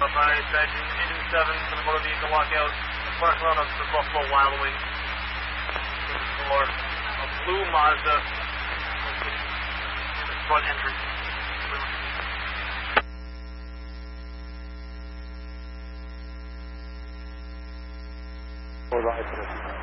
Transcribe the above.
Alpha Engine 7 for the motor vehicle lockout. Front run of the Buffalo Wild Wing. For a blue Mazda front entrance. Right.